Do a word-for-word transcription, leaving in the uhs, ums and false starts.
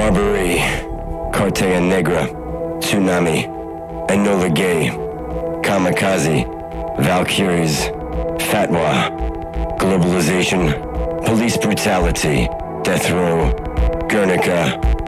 Marbury, Cartea Negra, Tsunami, Enola Gay, Kamikaze, Valkyries, Fatwa, Globalization, Police Brutality, Death Row, Guernica,